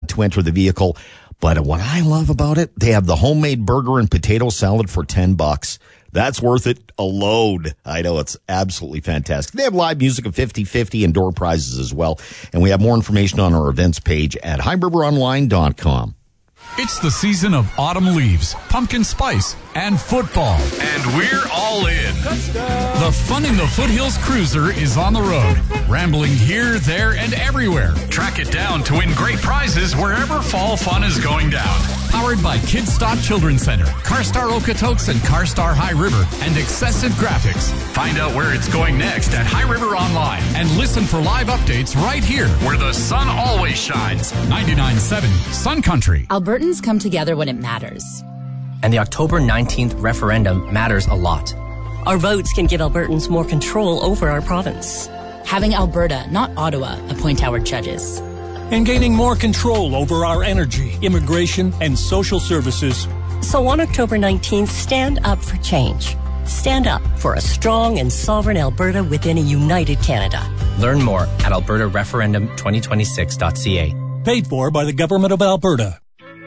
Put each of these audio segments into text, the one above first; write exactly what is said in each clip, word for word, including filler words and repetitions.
to enter the vehicle. But what I love about it, they have the homemade burger and potato salad for ten bucks. That's worth it a load. I know, it's absolutely fantastic. They have live music of fifty fifty and door prizes as well. And we have more information on our events page at high river online dot com. It's the season of autumn leaves, pumpkin spice, and football. And we're all in. Touchdown. The Fun in the Foothills Cruiser is on the road, rambling here, there, and everywhere. Track it down to win great prizes wherever fall fun is going down. Powered by Kidstock Children's Center, CarStar Okotoks and CarStar High River, and Excessive Graphics. Find out where it's going next at High River Online and listen for live updates right here where the sun always shines. ninety-nine point seven Sun Country. Albertans come together when it matters. And the October nineteenth referendum matters a lot. Our votes can give Albertans more control over our province. Having Alberta, not Ottawa, appoint our judges. And gaining more control over our energy, immigration, and social services. So on October nineteenth, stand up for change. Stand up for a strong and sovereign Alberta within a united Canada. Learn more at alberta referendum twenty twenty-six dot c a. Paid for by the Government of Alberta.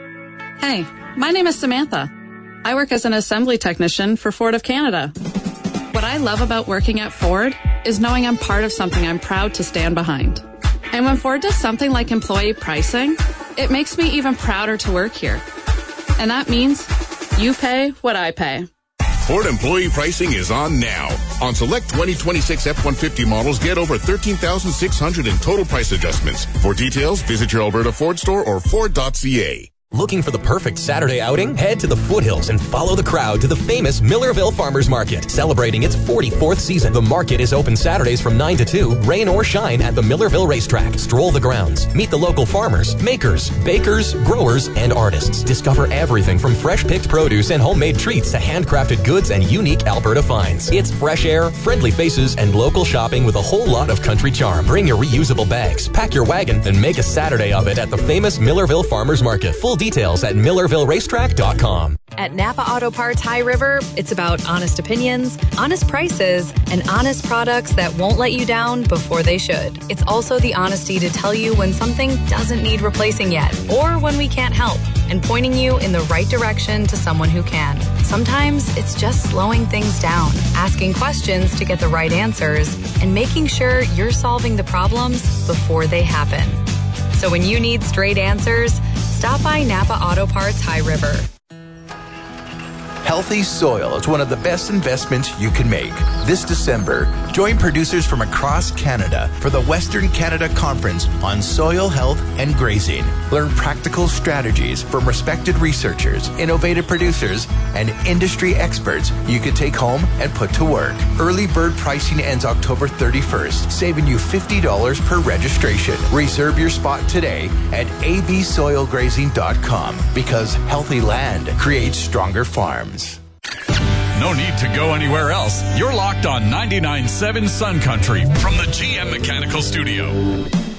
Hey, my name is Samantha. I work as an assembly technician for Ford of Canada. What I love about working at Ford is knowing I'm part of something I'm proud to stand behind. And when Ford does something like employee pricing, it makes me even prouder to work here. And that means you pay what I pay. Ford employee pricing is on now. On select twenty twenty-six F one fifty models, get over thirteen thousand six hundred in total price adjustments. For details, visit your Alberta Ford store or ford dot c a. Looking for the perfect Saturday outing? Head to the foothills and follow the crowd to the famous Millerville Farmers Market. Celebrating its forty-fourth season, the market is open Saturdays from nine to two, rain or shine, at the Millerville Racetrack. Stroll the grounds. Meet the local farmers, makers, bakers, growers, and artists. Discover everything from fresh-picked produce and homemade treats to handcrafted goods and unique Alberta finds. It's fresh air, friendly faces, and local shopping with a whole lot of country charm. Bring your reusable bags, pack your wagon, and make a Saturday of it at the famous Millerville Farmers Market. Full details at millerville racetrack dot com. At Napa Auto Parts High River, it's about honest opinions, honest prices, and honest products that won't let you down before they should. It's also the honesty to tell you when something doesn't need replacing yet, or when we can't help, and pointing you in the right direction to someone who can. Sometimes it's just slowing things down, asking questions to get the right answers, and making sure you're solving the problems before they happen. So when you need straight answers, stop by Napa Auto Parts High River. Healthy soil is one of the best investments you can make. This December, join producers from across Canada for the Western Canada Conference on Soil Health and Grazing. Learn practical strategies from respected researchers, innovative producers, and industry experts you can take home and put to work. Early bird pricing ends October thirty-first, saving you fifty dollars per registration. Reserve your spot today at a b soil grazing dot com, because healthy land creates stronger farms. No need to go anywhere else. You're locked on ninety-nine point seven Sun Country from the G M Mechanical Studio.